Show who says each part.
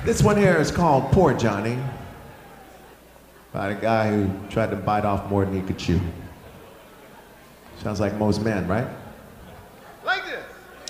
Speaker 1: This one here is called Poor Johnny, by a guy who tried to bite off more than he could chew. Sounds like most men, right?